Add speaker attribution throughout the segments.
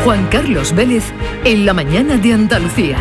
Speaker 1: Juan Carlos Vélez, en la mañana de Andalucía.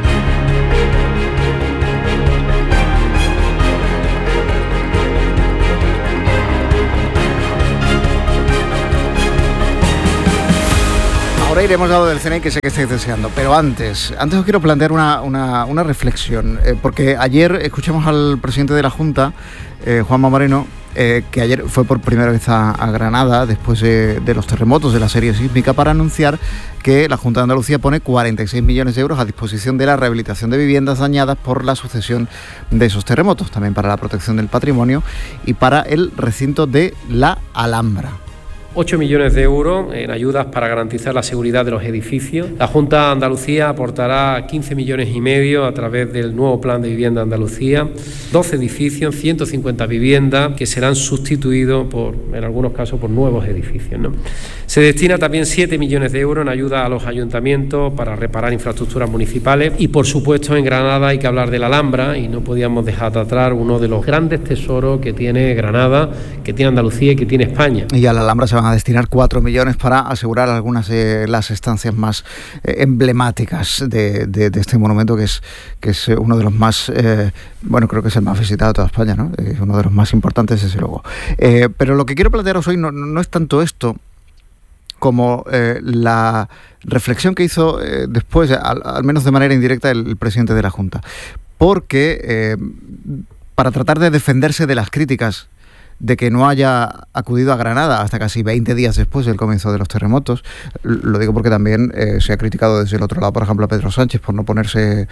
Speaker 2: Ahora iremos a lo del CNI, que sé que estáis deseando, pero antes os quiero plantear una reflexión, porque ayer escuchamos al presidente de la Junta, Juanma Moreno, que ayer fue por primera vez a Granada después de los terremotos de la serie sísmica, para anunciar que la Junta de Andalucía pone 46 millones de euros a disposición de la rehabilitación de viviendas dañadas por la sucesión de esos terremotos, también para la protección del patrimonio y para el recinto de la Alhambra.
Speaker 3: 8 millones de euros en ayudas para garantizar la seguridad de los edificios. La Junta de Andalucía aportará 15 millones y medio a través del nuevo Plan de Vivienda Andalucía, 12 edificios, 150 viviendas que serán sustituidos en algunos casos por nuevos edificios, ¿no? Se destina también 7 millones de euros en ayuda a los ayuntamientos para reparar infraestructuras municipales y, por supuesto, en Granada hay que hablar de la Alhambra y no podíamos dejar de atrás uno de los grandes tesoros que tiene Granada, que tiene Andalucía y que tiene España.
Speaker 2: Y a la Alhambra se van a destinar 4 millones para asegurar algunas de las estancias más emblemáticas de este monumento, que es uno de los más, creo que es el más visitado de toda España, ¿no? Es uno de los más importantes, desde luego. Pero lo que quiero plantearos hoy no es tanto esto como la reflexión que hizo después, al menos de manera indirecta, el presidente de la Junta. Porque para tratar de defenderse de las críticas de que no haya acudido a Granada hasta casi 20 días después del comienzo de los terremotos, lo digo porque también se ha criticado desde el otro lado, por ejemplo, a Pedro Sánchez por no ponerse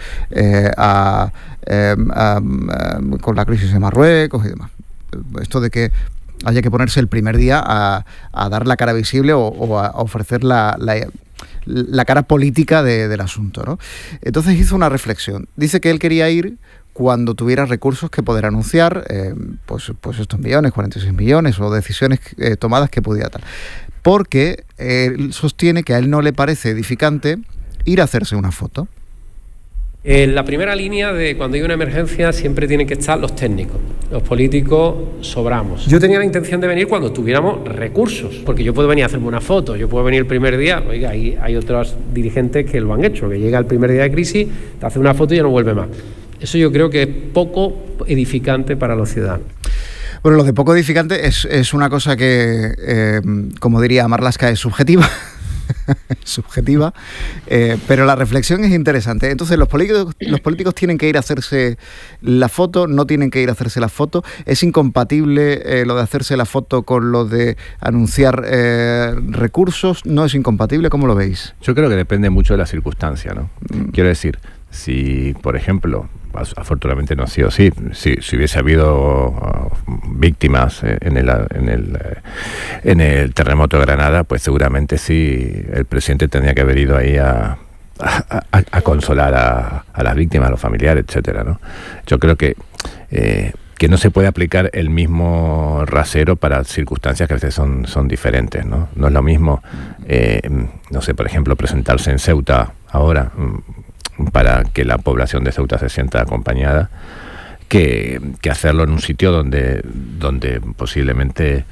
Speaker 2: con la crisis de Marruecos y demás. Esto de que haya que ponerse el primer día a dar la cara visible o a ofrecer la cara política del asunto, ¿no? Entonces hizo una reflexión. Dice que él quería ir cuando tuviera recursos que poder anunciar, pues estos millones, 46 millones, o decisiones tomadas que pudiera tal. Porque él sostiene que a él no le parece edificante ir a hacerse una foto.
Speaker 3: En la primera línea de cuando hay una emergencia siempre tienen que estar los técnicos. Los políticos sobramos. Yo tenía la intención de venir cuando tuviéramos recursos, porque yo puedo venir a hacerme una foto, yo puedo venir el primer día. Oiga, hay otros dirigentes que lo han hecho, que llega el primer día de crisis, te hace una foto y ya no vuelve más. Eso yo creo que es poco edificante para los ciudadanos.
Speaker 2: Bueno, lo de poco edificante es una cosa que, como diría Marlaska, es subjetiva. subjetiva, pero la reflexión es interesante. Entonces, los políticos tienen que ir a hacerse la foto, no tienen que ir a hacerse la foto. ¿Es incompatible lo de hacerse la foto con lo de anunciar recursos? ¿No es incompatible? ¿Cómo lo veis?
Speaker 4: Yo creo que depende mucho de la circunstancia, ¿no? Quiero decir, si, por ejemplo, afortunadamente no ha sido así, si hubiese habido víctimas en el terremoto de Granada, pues seguramente sí, el presidente tendría que haber ido ahí a consolar a las víctimas, a los familiares, etcétera, ¿no? Yo creo que no se puede aplicar el mismo rasero para circunstancias que a veces son diferentes, ¿no? No es lo mismo, no sé, por ejemplo, presentarse en Ceuta ahora para que la población de Ceuta se sienta acompañada, que hacerlo en un sitio donde posiblemente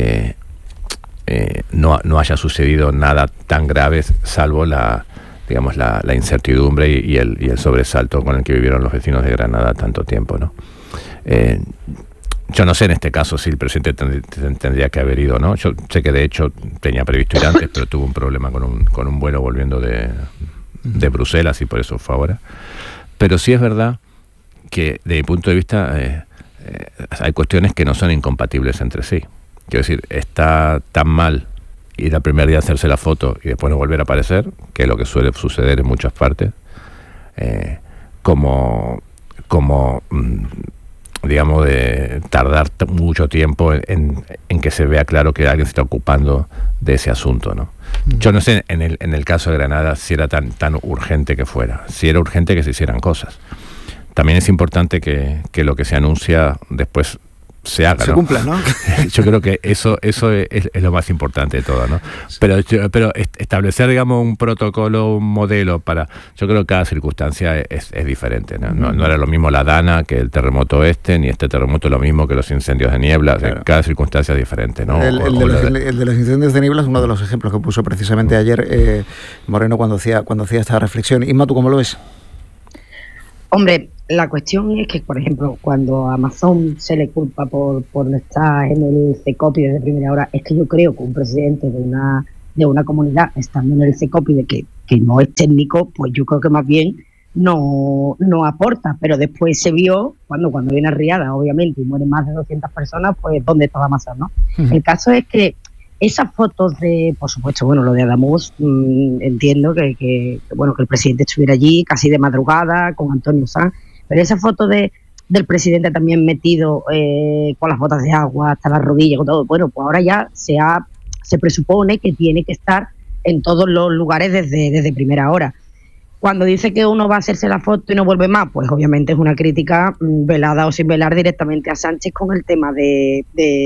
Speaker 4: no haya sucedido nada tan grave, salvo la incertidumbre y el sobresalto con el que vivieron los vecinos de Granada tanto tiempo, ¿no? Yo no sé en este caso si el presidente tendría que haber ido o no. Yo sé que de hecho tenía previsto ir antes, pero tuvo un problema con un vuelo volviendo de Bruselas y por eso fue ahora. Pero sí es verdad que desde mi punto de vista hay cuestiones que no son incompatibles entre sí. Quiero decir, está tan mal ir al primer día a hacerse la foto y después no volver a aparecer, que es lo que suele suceder en muchas partes, como digamos, de tardar mucho tiempo en que se vea claro que alguien se está ocupando de ese asunto, ¿no? Yo no sé en el caso de Granada si era tan urgente que fuera, si era urgente que se hicieran cosas. También es importante que lo que se anuncia después se haga,
Speaker 2: se cumpla, ¿no?
Speaker 4: Yo creo que eso es lo más importante de todo, ¿no? Pero establecer, digamos, un protocolo, un modelo para... Yo creo que cada circunstancia es diferente, ¿no? No era lo mismo la Dana que el terremoto ni este terremoto lo mismo que los incendios de niebla. Claro. Cada circunstancia es diferente, ¿no?
Speaker 2: El de los incendios de niebla es uno de los ejemplos que puso precisamente ayer Moreno cuando hacía esta reflexión. Inma, ¿tú cómo lo ves?
Speaker 5: Hombre, la cuestión es que, por ejemplo, cuando a Amazon se le culpa por estar en el CECOPI desde primera hora, es que yo creo que un presidente de una comunidad estando en el CECOPI de que no es técnico, pues yo creo que más bien no aporta. Pero después se vio, cuando viene a riada, obviamente, y mueren más de 200 personas, pues ¿dónde estaba Amazon, no? El caso es que esas fotos de, por supuesto, bueno, lo de Adamuz, entiendo que el presidente estuviera allí casi de madrugada con Antonio Sanz, pero esa foto del presidente también metido con las botas de agua hasta las rodillas, con todo, bueno, pues ahora ya se presupone que tiene que estar en todos los lugares desde primera hora. Cuando dice que uno va a hacerse la foto y no vuelve más, pues obviamente es una crítica velada o sin velar directamente a Sánchez con el tema de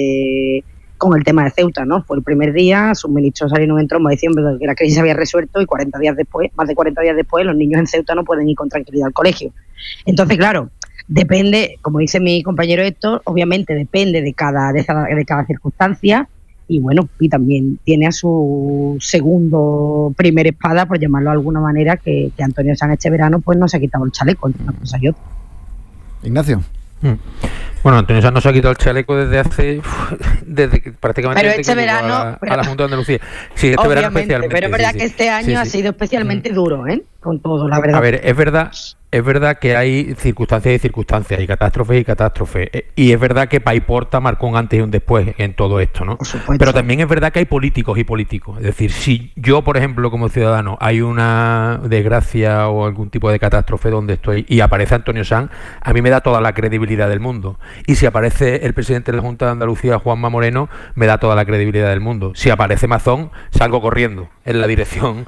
Speaker 5: Ceuta, ¿no? Fue el primer día, sus ministros salieron en tromba diciendo que la crisis se había resuelto y más de 40 días después, los niños en Ceuta no pueden ir con tranquilidad al colegio. Entonces, claro, depende, como dice mi compañero Héctor, obviamente depende de cada circunstancia y bueno, y también tiene a su primer espada, por llamarlo de alguna manera, que Antonio Sanz este verano pues no se ha quitado el chaleco entre una cosa y otra.
Speaker 2: Ignacio.
Speaker 6: Bueno, Antonio Sanz no se ha quitado el chaleco desde prácticamente
Speaker 5: pero
Speaker 6: desde
Speaker 5: este
Speaker 6: que
Speaker 5: verano
Speaker 6: a la Junta de Andalucía. Sí, este verano especialmente.
Speaker 5: Pero es verdad que este año ha sido especialmente duro, con todo, la verdad.
Speaker 6: A ver, es verdad que hay circunstancias y circunstancias, y catástrofes y catástrofes. Y es verdad que Paiporta marcó un antes y un después en todo esto, ¿no?
Speaker 5: Por supuesto.
Speaker 6: Pero también es verdad que hay políticos y políticos. Es decir, si yo, por ejemplo, como ciudadano, hay una desgracia o algún tipo de catástrofe donde estoy y aparece Antonio Sanz, a mí me da toda la credibilidad del mundo. Y si aparece el presidente de la Junta de Andalucía, Juanma Moreno, me da toda la credibilidad del mundo. Si aparece Mazón, salgo corriendo en la dirección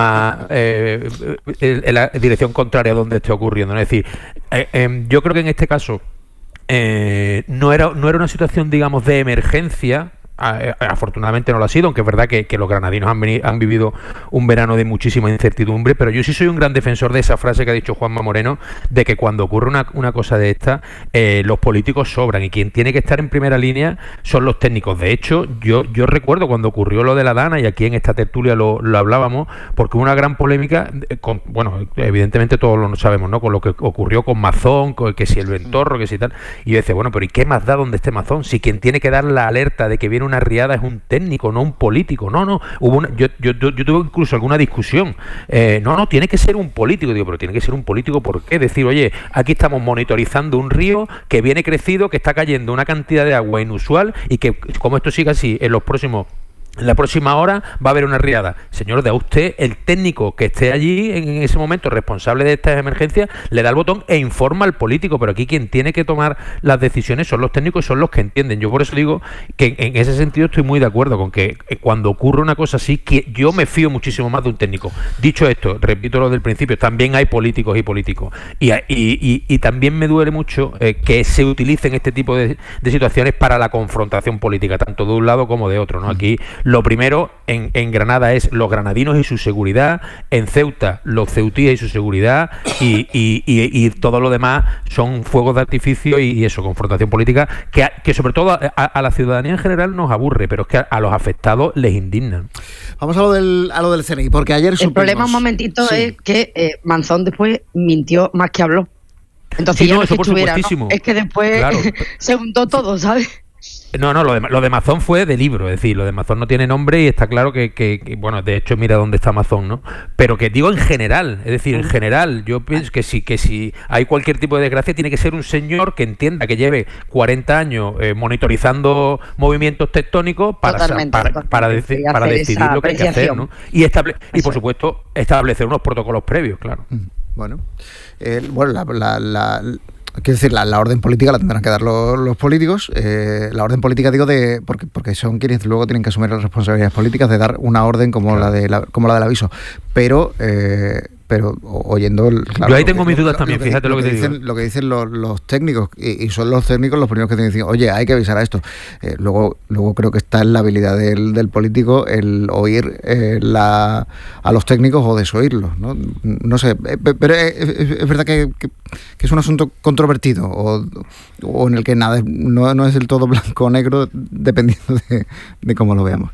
Speaker 6: en la dirección contraria a donde esté ocurriendo, ¿no? Es decir, yo creo que en este caso no era una situación, digamos, de emergencia. Afortunadamente no lo ha sido, aunque es verdad que los granadinos han vivido un verano de muchísima incertidumbre, pero yo sí soy un gran defensor de esa frase que ha dicho Juanma Moreno, de que cuando ocurre una cosa de esta, los políticos sobran y quien tiene que estar en primera línea son los técnicos. De hecho, yo recuerdo cuando ocurrió lo de la Dana, y aquí en esta tertulia lo hablábamos, porque hubo una gran polémica, evidentemente todos lo sabemos, ¿no? Con lo que ocurrió con Mazón, que si el Ventorro, que si tal, y yo decía, bueno, pero ¿y qué más da donde esté Mazón? Si quien tiene que dar la alerta de que viene una riada es un técnico, no un político. No, yo tuve incluso alguna discusión. No, tiene que ser un político. Digo, pero tiene que ser un político, ¿por qué? Decir, oye, aquí estamos monitorizando un río que viene crecido, que está cayendo una cantidad de agua inusual y que, como esto siga así, en la próxima hora va a haber una riada. Señor, de a usted, el técnico que esté allí en ese momento responsable de estas emergencias, le da el botón e informa al político, pero aquí quien tiene que tomar las decisiones son los técnicos y son los que entienden. Yo por eso digo que en ese sentido estoy muy de acuerdo con que cuando ocurre una cosa así, que yo me fío muchísimo más de un técnico. Dicho esto, repito lo del principio, también hay políticos y políticos. Y también me duele mucho que se utilicen este tipo de situaciones para la confrontación política, tanto de un lado como de otro, ¿no? Aquí lo primero en Granada es los granadinos y su seguridad, en Ceuta los ceutíes y su seguridad, y todo lo demás son fuegos de artificio y eso, confrontación política, que sobre todo a la ciudadanía en general nos aburre, pero es que a los afectados les indignan.
Speaker 2: Vamos a lo del CNI, porque ayer
Speaker 5: el problema un momentito es que Mazón después mintió más que habló. Entonces
Speaker 6: sí,
Speaker 5: ya no es que
Speaker 6: por
Speaker 5: estuviera,
Speaker 6: supuestísimo.
Speaker 5: ¿no? Es que después claro. Se juntó todo, ¿sabes?
Speaker 6: No, lo de Mazón fue de libro, es decir, lo de Mazón no tiene nombre y está claro que bueno, de hecho mira dónde está Mazón, ¿no? Pero que digo en general, es decir, en general, yo pienso que si hay cualquier tipo de desgracia tiene que ser un señor que entienda, que lleve 40 años monitorizando movimientos tectónicos para decidir lo que hay que hacer, ¿no? Y por supuesto establecer unos protocolos previos, claro.
Speaker 2: Bueno, quiero decir, la orden política la tendrán que dar los políticos. La orden política, digo, porque son quienes luego tienen que asumir las responsabilidades políticas de dar una orden como, claro, la del aviso. Pero pero oyendo...
Speaker 6: Claro, yo ahí tengo mis dudas también, fíjate lo que te digo.
Speaker 2: Lo que dicen los técnicos, y son los técnicos los primeros que te dicen, oye, hay que avisar a esto. Luego creo que está en la habilidad del político el oír a los técnicos o desoírlos, ¿no? No sé, pero es verdad que es un asunto controvertido o en el que nada no es del todo blanco o negro, dependiendo de cómo lo veamos.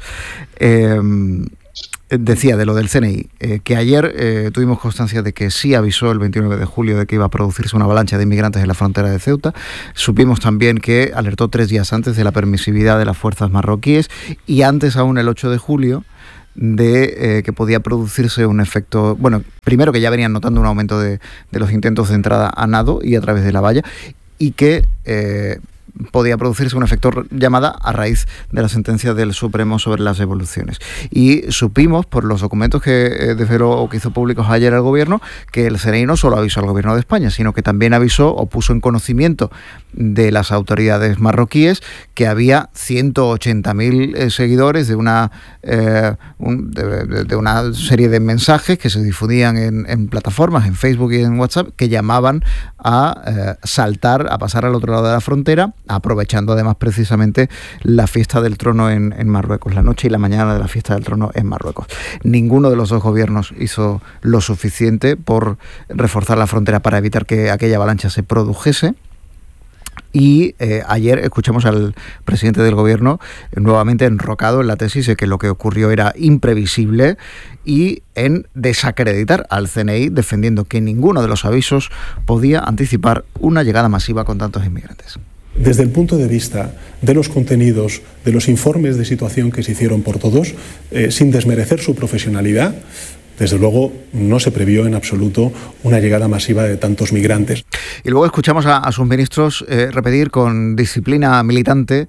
Speaker 2: Decía de lo del CNI, que ayer tuvimos constancia de que sí avisó el 29 de julio de que iba a producirse una avalancha de inmigrantes en la frontera de Ceuta. Supimos también que alertó 3 días antes de la permisividad de las fuerzas marroquíes y antes aún el 8 de julio de que podía producirse un efecto, bueno, primero que ya venían notando un aumento de los intentos de entrada a nado y a través de la valla, y que podía producirse un efecto llamada a raíz de la sentencia del Supremo sobre las devoluciones. Y supimos, por los documentos que desveló o que hizo públicos ayer el Gobierno, que el CNI no solo avisó al Gobierno de España, sino que también avisó o puso en conocimiento de las autoridades marroquíes que había 180.000 seguidores de una serie de mensajes que se difundían en plataformas, en Facebook y en WhatsApp, que llamaban a saltar, a pasar al otro lado de la frontera, aprovechando además precisamente la fiesta del trono en Marruecos, la noche y la mañana de la fiesta del trono en Marruecos. Ninguno de los dos gobiernos hizo lo suficiente por reforzar la frontera para evitar que aquella avalancha se produjese. Y ayer escuchamos al presidente del Gobierno nuevamente enrocado en la tesis de que lo que ocurrió era imprevisible y en desacreditar al CNI, defendiendo que ninguno de los avisos podía anticipar una llegada masiva con tantos inmigrantes.
Speaker 7: Desde el punto de vista de los contenidos, de los informes de situación que se hicieron por todos, sin desmerecer su profesionalidad, desde luego no se previó en absoluto una llegada masiva de tantos migrantes.
Speaker 2: Y luego escuchamos a sus ministros repetir con disciplina militante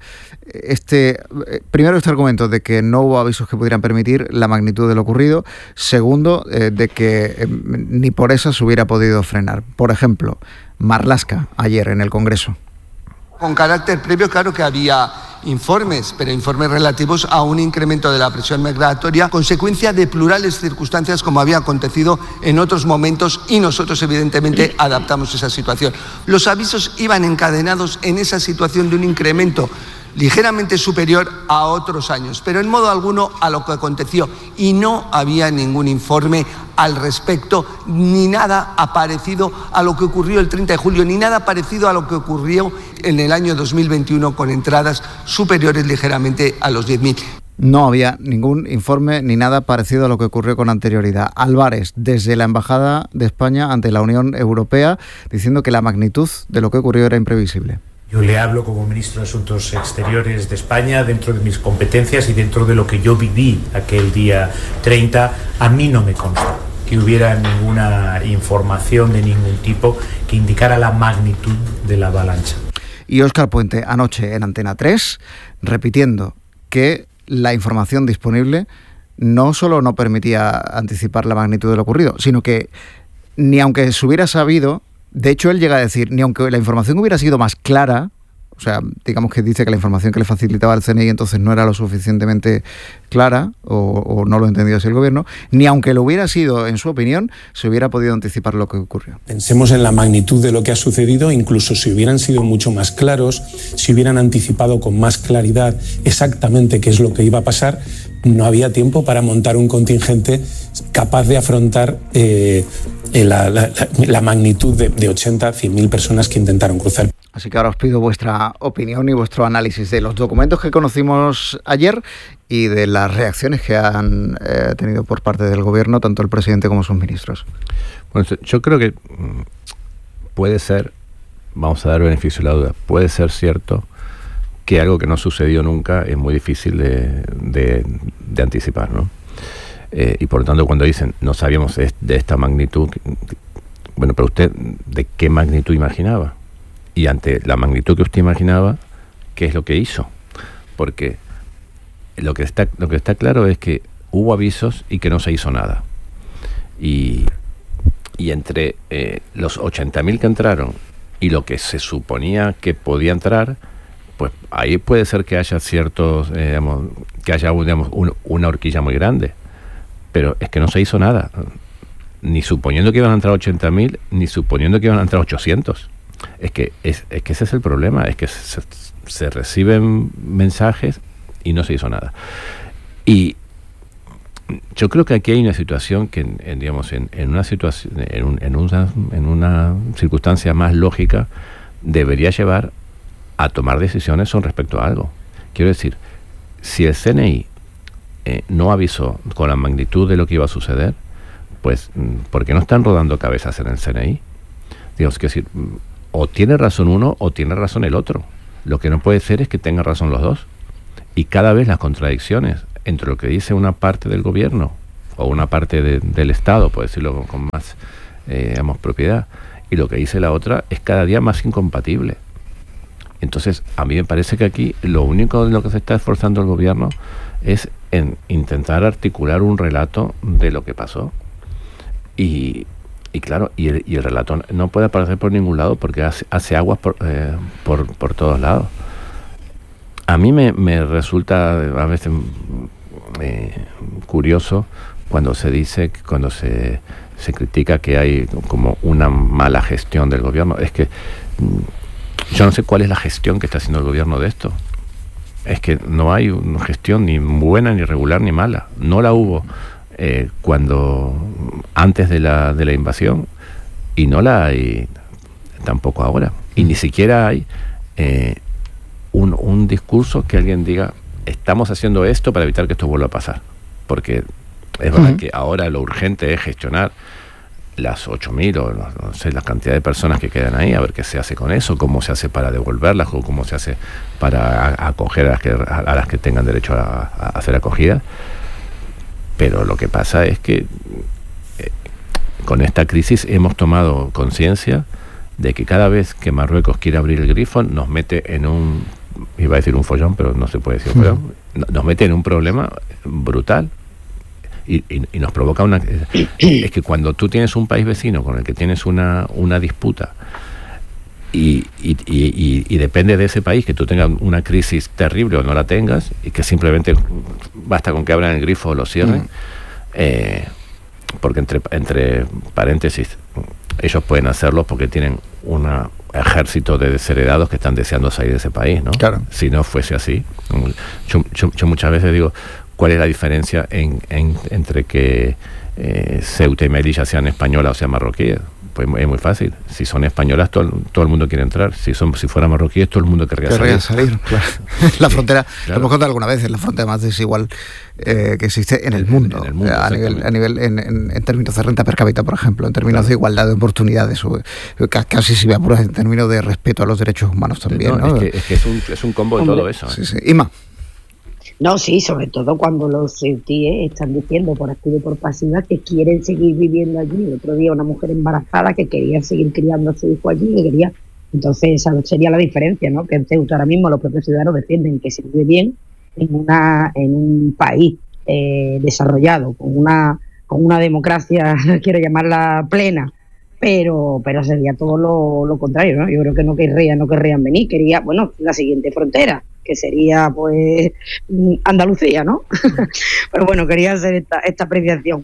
Speaker 2: primero este argumento de que no hubo avisos que pudieran permitir la magnitud de lo ocurrido. Segundo, de que ni por eso se hubiera podido frenar. Por ejemplo, Marlaska ayer en el Congreso.
Speaker 8: Con carácter previo, claro que había informes, pero informes relativos a un incremento de la presión migratoria, consecuencia de plurales circunstancias como había acontecido en otros momentos, y nosotros evidentemente adaptamos esa situación. Los avisos iban encadenados en esa situación de un incremento ligeramente superior a otros años, pero en modo alguno a lo que aconteció, y no había ningún informe al respecto, ni nada parecido a lo que ocurrió el 30 de julio, ni nada parecido a lo que ocurrió en el año 2021 con entradas superiores ligeramente a los 10.000.
Speaker 2: No había ningún informe ni nada parecido a lo que ocurrió con anterioridad. Álvarez, desde la Embajada de España ante la Unión Europea, diciendo que la magnitud de lo que ocurrió era imprevisible.
Speaker 9: Yo le hablo como ministro de Asuntos Exteriores de España, dentro de mis competencias y dentro de lo que yo viví aquel día 30. A mí no me consta que hubiera ninguna información de ningún tipo que indicara la magnitud de la avalancha.
Speaker 2: Y Óscar Puente anoche en Antena 3, repitiendo que la información disponible no solo no permitía anticipar la magnitud de lo ocurrido, sino que ni aunque se hubiera sabido, de hecho él llega a decir, ni aunque la información hubiera sido más clara, o sea, digamos que dice que la información que le facilitaba el CNI entonces no era lo suficientemente clara, o no lo entendió así el Gobierno, ni aunque lo hubiera sido, en su opinión, se hubiera podido anticipar lo que ocurrió.
Speaker 7: Pensemos en la magnitud de lo que ha sucedido, incluso si hubieran sido mucho más claros, si hubieran anticipado con más claridad exactamente qué es lo que iba a pasar, no había tiempo para montar un contingente capaz de afrontar la magnitud de 80, 100.000 personas que intentaron cruzar.
Speaker 2: Así que ahora os pido vuestra opinión y vuestro análisis de los documentos que conocimos ayer y de las reacciones que han tenido por parte del Gobierno, tanto el presidente como sus ministros.
Speaker 4: Bueno, yo creo que puede ser, vamos a dar beneficio a la duda, puede ser cierto que algo que no sucedió nunca es muy difícil de anticipar, ¿no? Y por lo tanto, cuando dicen no sabíamos de esta magnitud, bueno, pero usted, ¿de qué magnitud imaginaba? Y ante la magnitud que usted imaginaba, ¿qué es lo que hizo? Porque lo que está claro es que hubo avisos y que no se hizo nada. Y entre los 80.000 que entraron y lo que se suponía que podía entrar, pues ahí puede ser que haya ciertos, que haya una horquilla muy grande. Pero es que no se hizo nada. ni suponiendo que iban a entrar 80.000, ni suponiendo que iban a entrar 800. Es que ese es el problema, es que se reciben mensajes y no se hizo nada. Y yo creo que aquí hay una situación que, digamos, en una situación, en una circunstancia más lógica, debería llevar a tomar decisiones con respecto a algo. Quiero decir, si el CNI no avisó con la magnitud de lo que iba a suceder, pues, ¿por qué no están rodando cabezas en el CNI? Digamos, que decir, o tiene razón uno o tiene razón el otro. Lo que no puede ser es que tenga razón los dos. Y cada vez las contradicciones entre lo que dice una parte del gobierno o una parte del Estado, por decirlo con más, digamos, propiedad, y lo que dice la otra es cada día más incompatible. Entonces, a mí me parece que aquí lo único en lo que se está esforzando el gobierno es en intentar articular un relato de lo que pasó. Y claro, y el relato no puede aparecer por ningún lado porque hace aguas por todos lados. A mí me resulta a veces curioso cuando se dice, cuando se critica que hay como una mala gestión del gobierno. Es que yo no sé cuál es la gestión que está haciendo el gobierno de esto. Es que no hay una gestión ni buena, ni regular, ni mala. No la hubo antes de la invasión, y no la hay tampoco ahora. Y ni siquiera hay un discurso que alguien diga, estamos haciendo esto para evitar que esto vuelva a pasar. Porque es verdad que ahora lo urgente es gestionar las 8.000 o no sé, la cantidad de personas que quedan ahí, a ver qué se hace con eso, cómo se hace para devolverlas, o cómo se hace para acoger a las que tengan derecho a ser acogidas. Pero lo que pasa es que con esta crisis hemos tomado conciencia de que cada vez que Marruecos quiere abrir el grifo nos mete en iba a decir un follón, pero no se puede decir follón, nos mete en un problema brutal. Y nos provoca es que cuando tú tienes un país vecino con el que tienes una disputa y depende de ese país que tú tengas una crisis terrible o no la tengas, y que simplemente basta con que abran el grifo o lo cierren, porque entre paréntesis ellos pueden hacerlo porque tienen un ejército de desheredados que están deseando salir de ese país, ¿no? Claro. Si no fuese así, yo muchas veces digo, ¿cuál es la diferencia entre que Ceuta y Melilla sean españolas o sean marroquíes? Pues es muy fácil. Si son españolas, todo el mundo quiere entrar. Si fueran marroquíes, todo el mundo querría salir.
Speaker 2: Claro. La frontera, lo hemos contado alguna vez, es la frontera más desigual que existe en el mundo. A nivel en términos de renta per cápita, por ejemplo, en términos de igualdad de oportunidades, casi si me apuras en términos de respeto a los derechos humanos también. ¿no?
Speaker 4: Es que es un combo de todo eso.
Speaker 2: Sí, sí. Ima.
Speaker 5: No, sí, sobre todo cuando los ceutíes están diciendo por activa y por pasiva que quieren seguir viviendo allí. El otro día una mujer embarazada que quería seguir criando a su hijo allí, que quería. Entonces esa sería la diferencia, ¿no? Que en Ceuta ahora mismo los propios ciudadanos defienden que se vive bien en un país desarrollado, con una democracia, quiero llamarla plena, pero sería todo lo contrario, ¿no? Yo creo que no querrían venir, quería, bueno, la siguiente frontera, que sería pues Andalucía, ¿no? Pero bueno, quería hacer esta apreciación.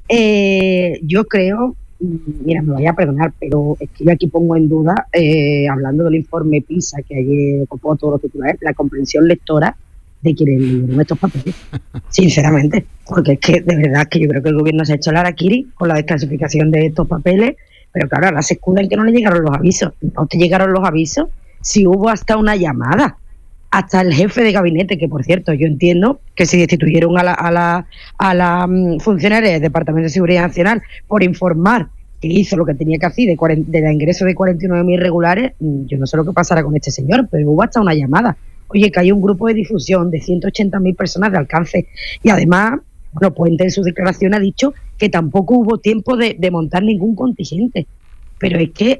Speaker 5: Yo creo, mira, me vaya a perdonar, pero es que yo aquí pongo en duda, hablando del informe PISA que ayer ocupó todos los titulares, la comprensión lectora de quienes leyeron estos papeles, sinceramente, porque es que de verdad que yo creo que el gobierno se ha hecho el harakiri con la desclasificación de estos papeles, pero claro, ahora se escuda en que no le llegaron los avisos. No te llegaron los avisos si hubo hasta una llamada, hasta el jefe de gabinete, que por cierto yo entiendo que se destituyeron a la funcionaria del Departamento de Seguridad Nacional por informar que hizo lo que tenía que hacer de ingreso de 49.000 irregulares. Yo no sé lo que pasará con este señor, pero hubo hasta una llamada. Oye, que hay un grupo de difusión de 180.000 personas de alcance, y además, bueno, Puente en su declaración ha dicho que tampoco hubo tiempo de montar ningún contingente. Pero es que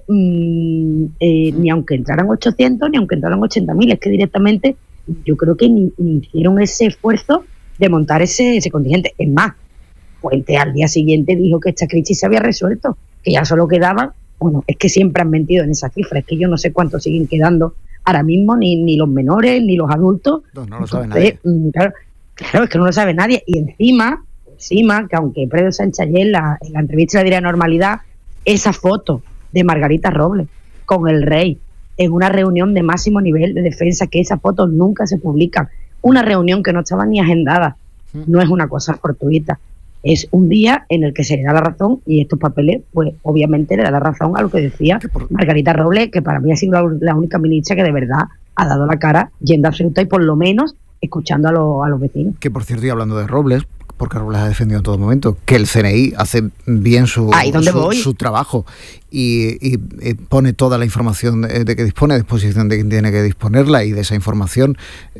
Speaker 5: ni aunque entraran 800, ni aunque entraran 80.000, es que directamente yo creo que ni hicieron ese esfuerzo de montar ese contingente. Es más, Puente al día siguiente dijo que esta crisis se había resuelto, que ya solo quedaban, bueno, es que siempre han mentido en esa cifra, es que yo no sé cuántos siguen quedando ahora mismo, ni los menores, ni los adultos.
Speaker 2: No lo sabe nadie.
Speaker 5: Claro, es que no lo sabe nadie. Y encima, encima, que aunque Pedro Sánchez ayer en la entrevista le diría normalidad, esa foto de Margarita Robles con el rey en una reunión de máximo nivel de defensa, que esas fotos nunca se publican, una reunión que no estaba ni agendada, no es una cosa fortuita, es un día en el que se le da la razón, y estos papeles, pues obviamente le da la razón a lo que decía Margarita Robles, que para mí ha sido la única ministra que de verdad ha dado la cara yendo a Ceuta y por lo menos escuchando a los vecinos.
Speaker 2: Que por cierto, y hablando de Robles, porque Robles ha defendido en todo momento que el CNI hace bien su trabajo y pone toda la información de que dispone a disposición de quien tiene que disponerla, y de esa información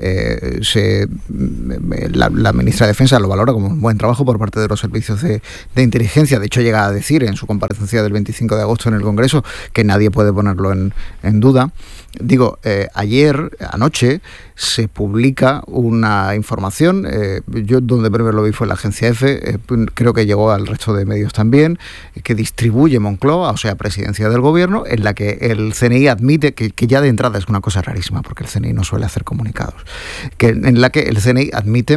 Speaker 2: la ministra de Defensa lo valora como un buen trabajo por parte de los servicios de inteligencia. De hecho, llega a decir en su comparecencia del 25 de agosto en el Congreso que nadie puede ponerlo en duda. Digo, anoche se publica una información, yo donde primero lo vi fue en la agencia EFE, creo que llegó al resto de medios también, que distribuye Moncloa, o sea, Presidencia del Gobierno, en la que el CNI admite, que ya de entrada es una cosa rarísima, porque el CNI no suele hacer comunicados, en la que el CNI admite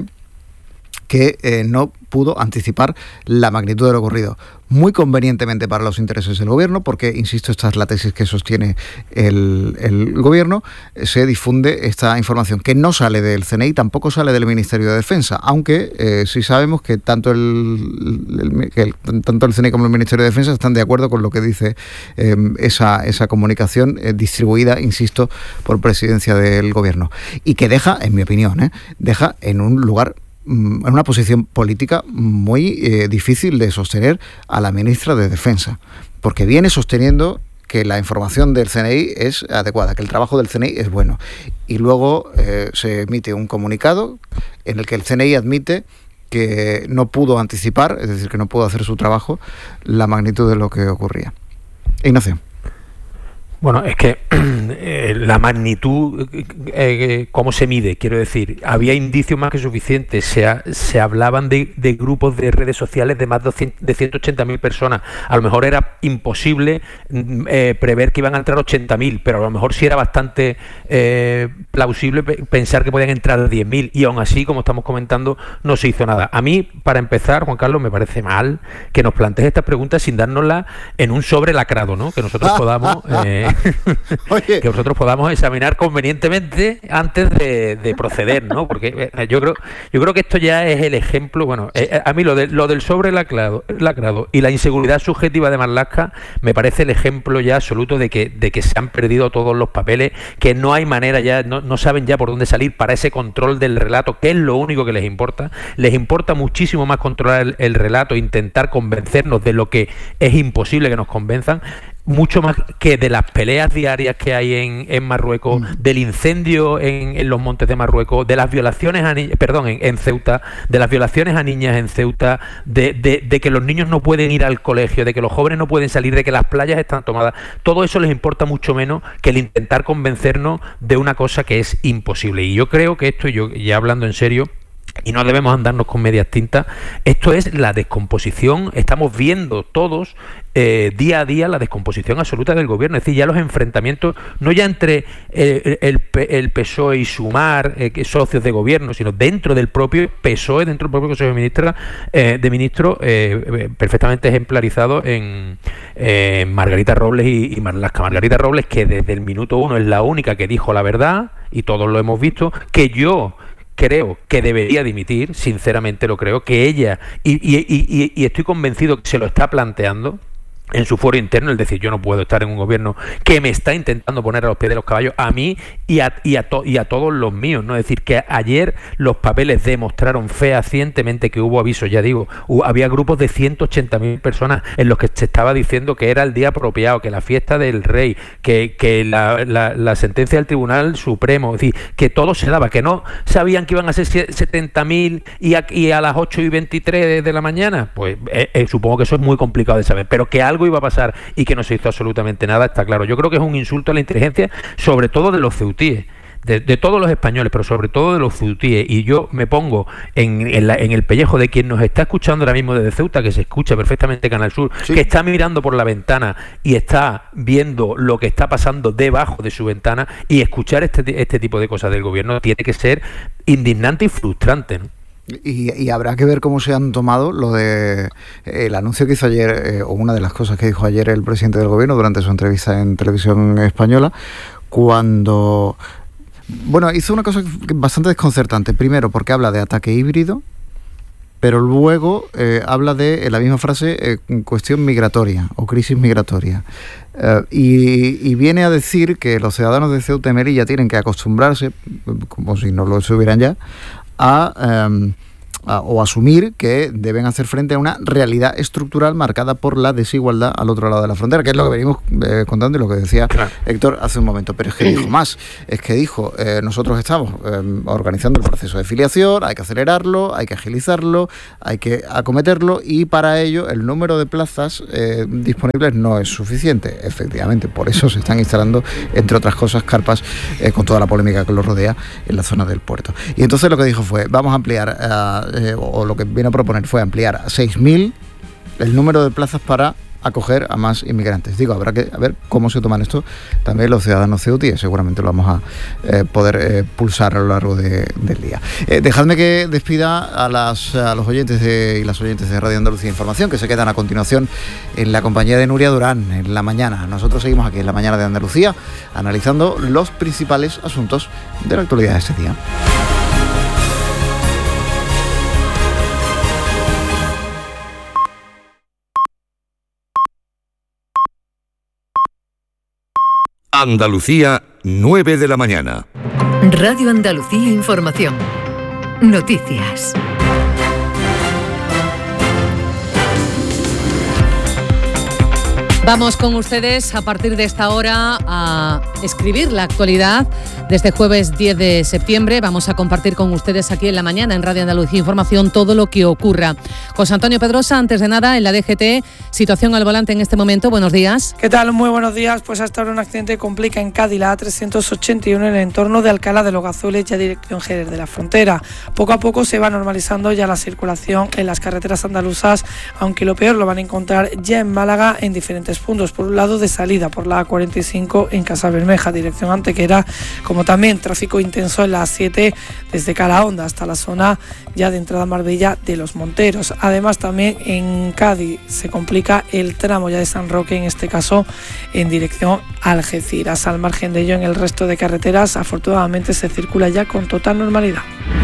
Speaker 2: que no pudo anticipar la magnitud de lo ocurrido. Muy convenientemente para los intereses del gobierno, porque, insisto, esta es la tesis que sostiene el gobierno, se difunde esta información que no sale del CNI, tampoco sale del Ministerio de Defensa, aunque sí sabemos que tanto el CNI como el Ministerio de Defensa están de acuerdo con lo que dice esa comunicación distribuida, insisto, por Presidencia del Gobierno, y que deja, en mi opinión, deja en un lugar, en una posición política muy difícil de sostener a la ministra de Defensa, porque viene sosteniendo que la información del CNI es adecuada, que el trabajo del CNI es bueno, y luego se emite un comunicado en el que el CNI admite que no pudo anticipar, es decir, que no pudo hacer su trabajo, la magnitud de lo que ocurría. Ignacio.
Speaker 6: Bueno, es que la magnitud, ¿cómo se mide? Quiero decir, había indicios más que suficientes. Se hablaban de grupos de redes sociales de más de 180.000 personas. A lo mejor era imposible prever que iban a entrar 80.000, pero a lo mejor sí era bastante plausible pensar que podían entrar 10.000, y aún así, como estamos comentando, no se hizo nada. A mí, para empezar, Juan Carlos, me parece mal que nos plantees estas preguntas sin dárnoslas en un sobre lacrado, ¿no? Que nosotros podamos... que nosotros podamos examinar convenientemente antes de proceder, ¿no? Porque yo creo que esto ya es el ejemplo. Bueno, a mí lo del sobre lacrado y la inseguridad subjetiva de Marlaska me parece el ejemplo ya absoluto de que se han perdido todos los papeles, que no hay manera ya, no saben ya por dónde salir para ese control del relato, que es lo único que les importa. Les importa muchísimo más controlar el relato, intentar convencernos de lo que es imposible que nos convenzan, mucho más que de las peleas diarias que hay en Marruecos, del incendio en los montes de Marruecos, de las violaciones en Ceuta, de las violaciones a niñas en Ceuta, de que los niños no pueden ir al colegio, de que los jóvenes no pueden salir, de que las playas están tomadas. Todo eso les importa mucho menos que el intentar convencernos de una cosa que es imposible. Y yo creo que esto, yo ya hablando en serio, y no debemos andarnos con medias tintas, esto es la descomposición. Estamos viendo todos día a día la descomposición absoluta del gobierno. Es decir, ya los enfrentamientos, no ya entre el PSOE y Sumar, socios de gobierno, sino dentro del propio PSOE, dentro del propio Consejo de Ministros, perfectamente ejemplarizado en Margarita Robles y Marlaska. Margarita Robles, que desde el minuto 1 es la única que dijo la verdad, y todos lo hemos visto, que yo creo que debería dimitir, sinceramente lo creo, que ella, y estoy convencido que se lo está planteando en su foro interno, es decir, yo no puedo estar en un gobierno que me está intentando poner a los pies de los caballos a mí y a todos los míos, ¿no? Es decir, que ayer los papeles demostraron fehacientemente que hubo avisos, ya digo, había grupos de 180.000 personas en los que se estaba diciendo que era el día apropiado, que la fiesta del rey, que la sentencia del Tribunal Supremo, es decir, que todo se daba, que no sabían que iban a ser 70.000 y a las 8:23 de la mañana, pues supongo que eso es muy complicado de saber, pero que algo iba a pasar y que no se hizo absolutamente nada, está claro. Yo creo que es un insulto a la inteligencia, sobre todo de los ceutíes, de todos los españoles, pero sobre todo de los ceutíes, y yo me pongo en el pellejo de quien nos está escuchando ahora mismo desde Ceuta, que se escucha perfectamente Canal Sur, sí, que está mirando por la ventana y está viendo lo que está pasando debajo de su ventana, y escuchar este tipo de cosas del gobierno tiene que ser indignante y frustrante, ¿no?
Speaker 2: Y habrá que ver cómo se han tomado lo de el anuncio que hizo ayer, o una de las cosas que dijo ayer el presidente del gobierno durante su entrevista en Televisión Española, cuando, bueno, hizo una cosa bastante desconcertante. Primero, porque habla de ataque híbrido, pero luego habla de, en la misma frase, cuestión migratoria o crisis migratoria. Y viene a decir que los ciudadanos de Ceuta y Melilla tienen que acostumbrarse, como si no lo estuvieran ya, o asumir que deben hacer frente a una realidad estructural marcada por la desigualdad al otro lado de la frontera, que es lo que venimos contando y lo que decía Héctor hace un momento. Pero es que dijo más, es que dijo, nosotros estamos organizando el proceso de filiación, hay que acelerarlo, hay que agilizarlo, hay que acometerlo, y para ello el número de plazas disponibles no es suficiente. Efectivamente, por eso se están instalando, entre otras cosas, carpas con toda la polémica que lo rodea en la zona del puerto. Y entonces lo que dijo fue, vamos a ampliar o lo que viene a proponer fue ampliar a 6.000 el número de plazas para acoger a más inmigrantes. Digo, habrá que ver cómo se toman esto también los ciudadanos ceutíes. Seguramente lo vamos a poder pulsar a lo largo del día. Dejadme que despida a los oyentes y las oyentes de Radio Andalucía Información, que se quedan a continuación en la compañía de Nuria Durán en la mañana. Nosotros seguimos aquí en la mañana de Andalucía analizando los principales asuntos de la actualidad de este día.
Speaker 10: Andalucía, 9 de la mañana.
Speaker 1: Radio Andalucía Información. Noticias.
Speaker 11: Vamos con ustedes a partir de esta hora a escribir la actualidad de este jueves 10 de septiembre. Vamos a compartir con ustedes aquí en la mañana en Radio Andalucía Información todo lo que ocurra. José Antonio Pedrosa, antes de nada, en la DGT, situación al volante en este momento. Buenos días.
Speaker 12: ¿Qué tal? Muy buenos días. Pues hasta ahora un accidente complica en Cádiz la A381 en el entorno de Alcalá de los Gazules, ya dirección Jerez de la Frontera. Poco a poco se va normalizando ya la circulación en las carreteras andaluzas, aunque lo peor lo van a encontrar ya en Málaga en diferentes puntos. Por un lado, de salida por la A45 en Casabermeja, dirección Antequera, como también tráfico intenso en la A7 desde Calahonda hasta la zona ya de entrada Marbella de Los Monteros. Además, también en Cádiz se complica el tramo ya de San Roque, en este caso en dirección Algeciras. Al margen de ello, en el resto de carreteras, afortunadamente se circula ya con total normalidad.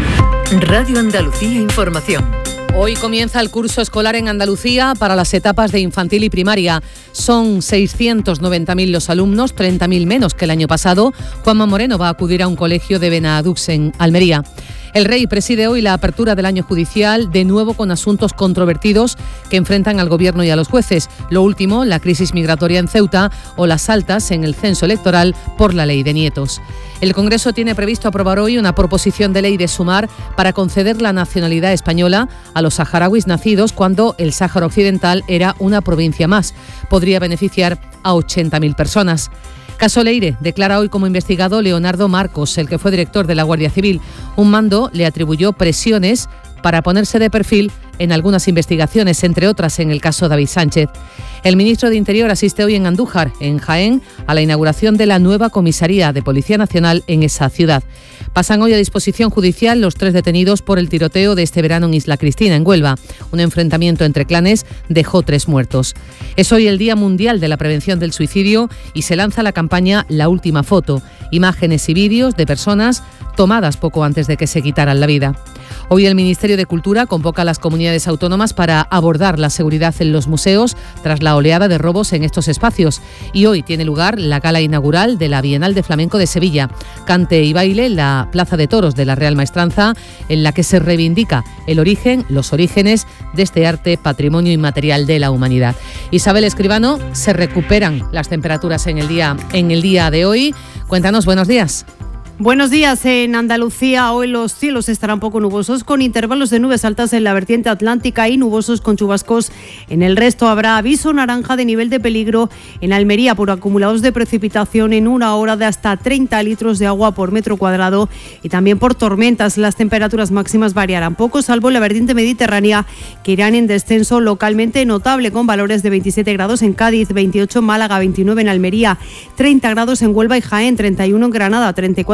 Speaker 1: Radio Andalucía Información.
Speaker 11: Hoy comienza el curso escolar en Andalucía para las etapas de infantil y primaria. Son 690.000 los alumnos, 30.000 menos que el año pasado. Juanma Moreno va a acudir a un colegio de Benadux en Almería. El Rey preside hoy la apertura del año judicial, de nuevo con asuntos controvertidos que enfrentan al Gobierno y a los jueces. Lo último, la crisis migratoria en Ceuta o las altas en el censo electoral por la ley de nietos. El Congreso tiene previsto aprobar hoy una proposición de ley de Sumar para conceder la nacionalidad española a los saharauis nacidos cuando el Sáhara Occidental era una provincia más. Podría beneficiar a 80.000 personas. Caso Leire declara hoy como investigado Leonardo Marcos, el que fue director de la Guardia Civil. Un mando le atribuyó presiones para ponerse de perfil en algunas investigaciones, entre otras en el caso David Sánchez. El ministro de Interior asiste hoy en Andújar, en Jaén, a la inauguración de la nueva comisaría de Policía Nacional en esa ciudad. Pasan hoy a disposición judicial los 3 detenidos por el tiroteo de este verano en Isla Cristina, en Huelva. Un enfrentamiento entre clanes dejó 3 muertos. Es hoy el Día Mundial de la Prevención del Suicidio y se lanza la campaña La Última Foto, imágenes y vídeos de personas tomadas poco antes de que se quitaran la vida. Hoy el Ministerio de Cultura convoca a las comunidades autónomas para abordar la seguridad en los museos tras la oleada de robos en estos espacios. Y hoy tiene lugar la gala inaugural de la Bienal de Flamenco de Sevilla. Cante y baile en la Plaza de Toros de la Real Maestranza, en la que se reivindica el origen, los orígenes de este arte, patrimonio inmaterial de la humanidad. Isabel Escribano, se recuperan las temperaturas en el día de hoy. Cuéntanos, buenos días.
Speaker 13: Buenos días. En Andalucía hoy los cielos estarán poco nubosos, con intervalos de nubes altas en la vertiente atlántica y nubosos con chubascos. En el resto habrá aviso naranja de nivel de peligro en Almería por acumulados de precipitación en una hora de hasta 30 litros de agua por metro cuadrado, y también por tormentas. Las temperaturas máximas variarán poco, salvo en la vertiente mediterránea, que irán en descenso localmente notable, con valores de 27 grados en Cádiz, 28 en Málaga, 29 en Almería, 30 grados en Huelva y Jaén, 31 en Granada, 34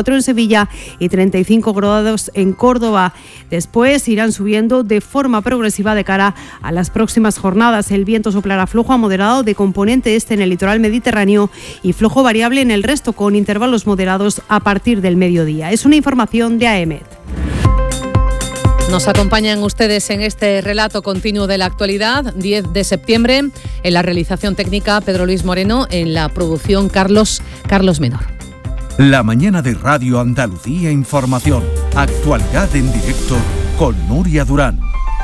Speaker 13: 34 en Sevilla y 35 grados en Córdoba. Después irán subiendo de forma progresiva de cara a las próximas jornadas. El viento soplará flojo a moderado de componente este en el litoral mediterráneo y flojo variable en el resto, con intervalos moderados a partir del mediodía. Es una información de AEMET.
Speaker 11: Nos acompañan ustedes en este relato continuo de la actualidad. 10 de septiembre, en la realización técnica Pedro Luis Moreno, en la producción Carlos Menor.
Speaker 14: La mañana de Radio Andalucía Información. Actualidad en directo con Nuria Durán.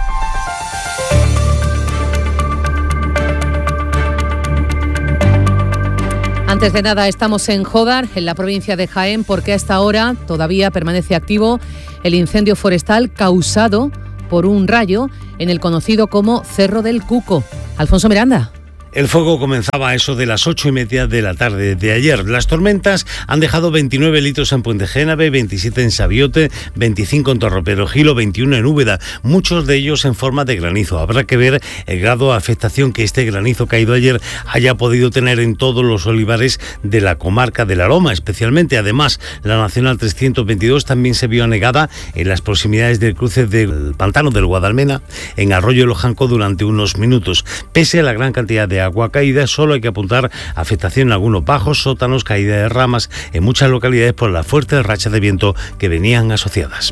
Speaker 11: Antes de nada, estamos en Jódar, en la provincia de Jaén, porque a esta hora todavía permanece activo el incendio forestal causado por un rayo en el conocido como Cerro del Cuco. Alfonso Miranda.
Speaker 15: El fuego comenzaba a eso de las 8:30 de la tarde de ayer. Las tormentas han dejado 29 litros en Puente Génave, 27 en Sabiote, 25 en Torroperogilo, 21 en Úbeda, muchos de ellos en forma de granizo. Habrá que ver el grado de afectación que este granizo caído ayer haya podido tener en todos los olivares de la comarca de la Loma, especialmente. Además, la Nacional 322 también se vio anegada en las proximidades del cruce del pantano del Guadalmena, en Arroyo Lojanco, durante unos minutos. Pese a la gran cantidad de agua caída, solo hay que apuntar afectación en algunos bajos, sótanos, caída de ramas en muchas localidades por las fuertes rachas de viento que venían asociadas.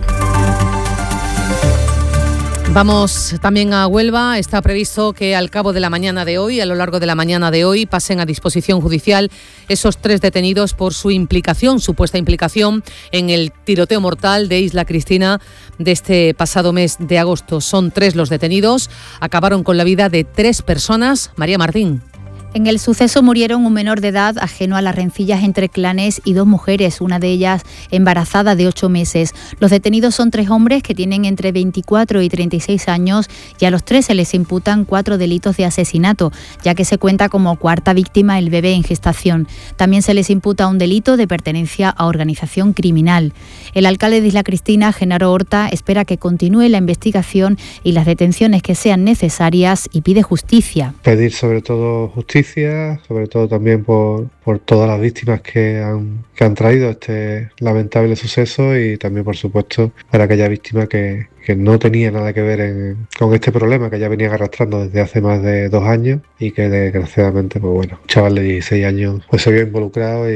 Speaker 11: Vamos también a Huelva. Está previsto que al cabo de la mañana de hoy, a lo largo de la mañana de hoy, pasen a disposición judicial esos 3 detenidos por su supuesta implicación en el tiroteo mortal de Isla Cristina de este pasado mes de agosto. Son 3 los detenidos, acabaron con la vida de 3 personas. María Martín.
Speaker 16: En el suceso murieron un menor de edad ajeno a las rencillas entre clanes y 2 mujeres, una de ellas embarazada de 8 meses. Los detenidos son 3 hombres que tienen entre 24 y 36 años y a los 3 se les imputan 4 delitos de asesinato, ya que se cuenta como cuarta víctima el bebé en gestación. También se les imputa un delito de pertenencia a organización criminal. El alcalde de Isla Cristina, Genaro Horta, espera que continúe la investigación y las detenciones que sean necesarias y pide justicia.
Speaker 17: Pedir sobre todo justicia, sobre todo también por todas las víctimas que han traído este lamentable suceso, y también, por supuesto, para aquella víctima que no tenía nada que ver con este problema que ya venían arrastrando desde hace más de 2 años y que desgraciadamente, pues bueno, un chaval de 16 años pues se vio involucrado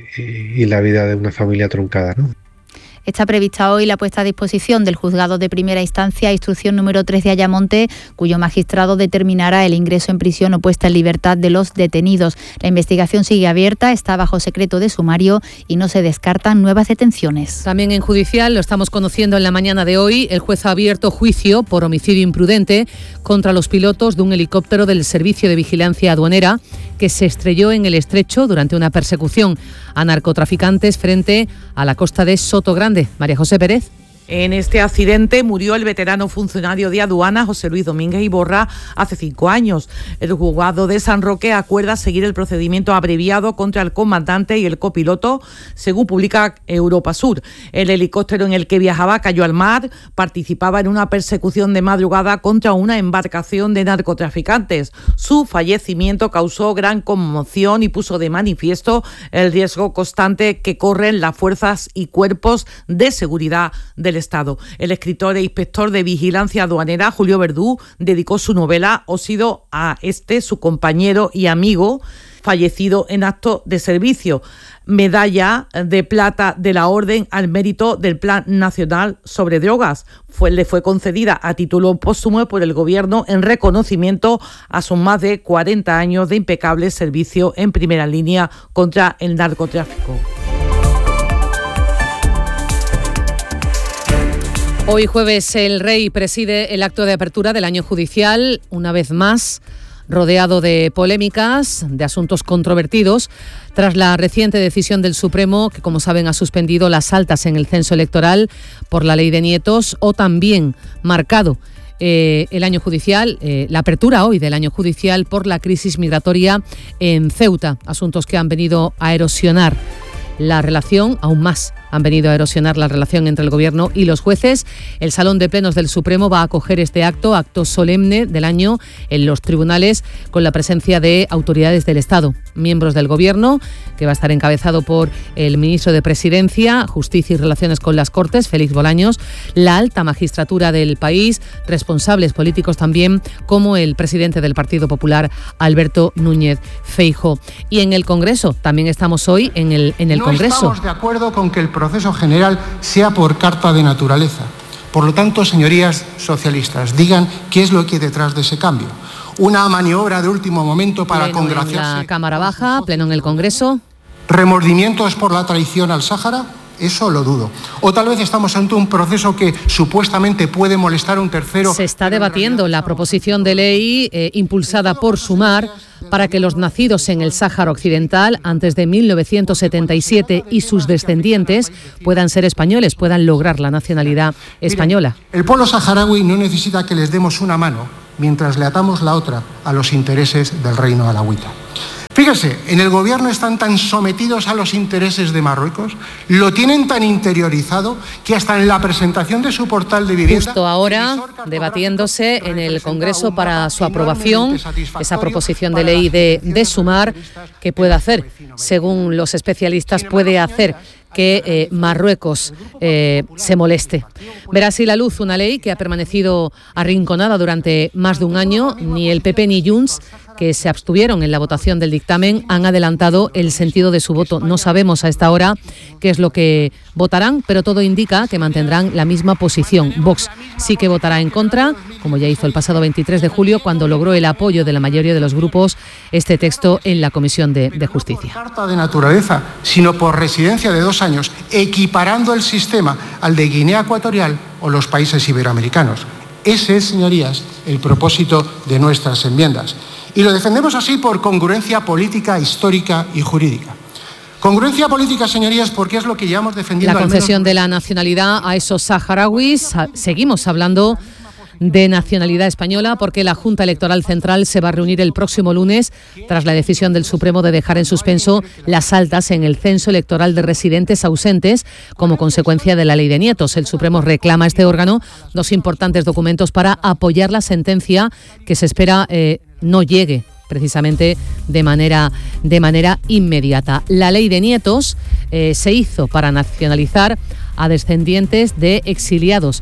Speaker 17: y la vida de una familia truncada, ¿no?
Speaker 16: Está prevista hoy la puesta a disposición del Juzgado de Primera Instancia, instrucción número 3 de Ayamonte, cuyo magistrado determinará el ingreso en prisión o puesta en libertad de los detenidos. La investigación sigue abierta, está bajo secreto de sumario y no se descartan nuevas detenciones.
Speaker 11: También en judicial, lo estamos conociendo en la mañana de hoy, el juez ha abierto juicio por homicidio imprudente contra los pilotos de un helicóptero del Servicio de Vigilancia Aduanera que se estrelló en el Estrecho durante una persecución a narcotraficantes frente a la costa de Sotogrande. María José Pérez.
Speaker 18: En este accidente murió el veterano funcionario de aduana José Luis Domínguez Iborra hace 5 años. El juzgado de San Roque acuerda seguir el procedimiento abreviado contra el comandante y el copiloto, según publica Europa Sur. El helicóptero en el que viajaba cayó al mar, participaba en una persecución de madrugada contra una embarcación de narcotraficantes. Su fallecimiento causó gran conmoción y puso de manifiesto el riesgo constante que corren las fuerzas y cuerpos de seguridad del Estado. El escritor e inspector de vigilancia aduanera, Julio Verdú, dedicó su novela Ósido a su compañero y amigo, fallecido en acto de servicio. Medalla de plata de la Orden al Mérito del Plan Nacional sobre Drogas. Le fue concedida a título póstumo por el Gobierno en reconocimiento a sus más de 40 años de impecable servicio en primera línea contra el narcotráfico.
Speaker 11: Hoy jueves el Rey preside el acto de apertura del año judicial, una vez más rodeado de polémicas, de asuntos controvertidos, tras la reciente decisión del Supremo, que como saben ha suspendido las altas en el censo electoral por la ley de nietos, o también marcado el año judicial, la apertura hoy del año judicial por la crisis migratoria en Ceuta, asuntos que han venido a erosionar la relación aún más han venido a erosionar la relación entre el Gobierno y los jueces. El Salón de Plenos del Supremo va a acoger este acto solemne del año en los tribunales, con la presencia de autoridades del Estado, miembros del Gobierno, que va a estar encabezado por el ministro de Presidencia, Justicia y Relaciones con las Cortes, Félix Bolaños, la alta magistratura del país, responsables políticos también, como el presidente del Partido Popular, Alberto Núñez Feijóo. Y en el Congreso, también estamos hoy en el Congreso.
Speaker 19: No estamos de acuerdo con que el proceso general sea por carta de naturaleza. Por lo tanto, señorías socialistas, digan qué es lo que hay detrás de ese cambio. Una maniobra de último momento para congraciarse.
Speaker 11: En la Cámara Baja, pleno en el Congreso.
Speaker 19: ¿Remordimientos por la traición al Sáhara? Eso lo dudo. O tal vez estamos ante un proceso que supuestamente puede molestar a un tercero.
Speaker 11: Se está debatiendo la proposición de ley impulsada por Sumar para que los nacidos en el Sáhara Occidental antes de 1977 y sus descendientes puedan ser españoles, puedan lograr la nacionalidad española.
Speaker 19: Miren, el pueblo saharaui no necesita que les demos una mano mientras le atamos la otra a los intereses del reino alauita. Fíjese, en el Gobierno están tan sometidos a los intereses de Marruecos, lo tienen tan interiorizado que hasta en la presentación de su portal de vivienda...
Speaker 11: Justo ahora, debatiéndose en el Congreso para su aprobación, esa proposición de ley de Sumar, que puede hacer, según los especialistas, puede hacer que Marruecos se moleste. Verá así la luz una ley que ha permanecido arrinconada durante más de un año. Ni el PP ni Junts, que se abstuvieron en la votación del dictamen, han adelantado el sentido de su voto. No sabemos a esta hora qué es lo que votarán, pero todo indica que mantendrán la misma posición. Vox sí que votará en contra, como ya hizo el pasado 23 de julio, cuando logró el apoyo de la mayoría de los grupos este texto en la Comisión de Justicia.
Speaker 19: No por carta de naturaleza, sino por residencia de 2 años, equiparando el sistema al de Guinea Ecuatorial o los países iberoamericanos. Ese es, señorías, el propósito de nuestras enmiendas. Y lo defendemos así por congruencia política, histórica y jurídica. Congruencia política, señorías, porque es lo que llevamos defendiendo.
Speaker 11: La concesión de la nacionalidad a esos saharauis. Seguimos hablando de nacionalidad española porque la Junta Electoral Central se va a reunir el próximo lunes tras la decisión del Supremo de dejar en suspenso las altas en el censo electoral de residentes ausentes como consecuencia de la ley de nietos. El Supremo reclama a este órgano 2 importantes documentos para apoyar la sentencia que se espera no llegue precisamente de manera inmediata. La ley de nietos se hizo para nacionalizar a descendientes de exiliados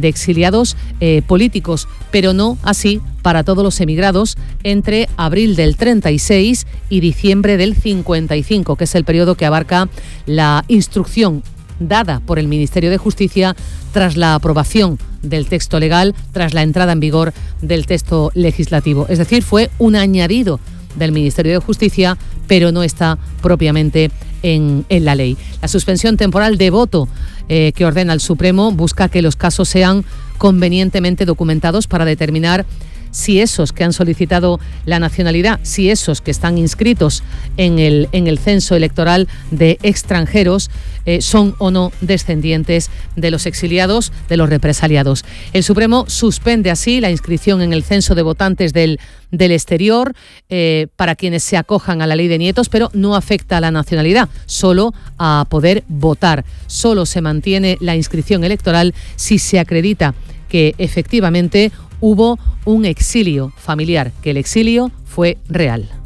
Speaker 11: políticos, pero no así para todos los emigrados entre abril del 36 y diciembre del 55, que es el periodo que abarca la instrucción dada por el Ministerio de Justicia tras la aprobación del texto legal, tras la entrada en vigor del texto legislativo. Es decir, fue un añadido del Ministerio de Justicia, pero no está propiamente en la ley. La suspensión temporal de voto que ordena el Supremo busca que los casos sean convenientemente documentados para determinar si esos que han solicitado la nacionalidad, si esos que están inscritos en el censo electoral de extranjeros son o no descendientes de los exiliados, de los represaliados. El Supremo suspende así la inscripción en el censo de votantes del exterior para quienes se acojan a la ley de nietos, pero no afecta a la nacionalidad, solo a poder votar. Solo se mantiene la inscripción electoral si se acredita que efectivamente hubo un exilio familiar, que el exilio fue real.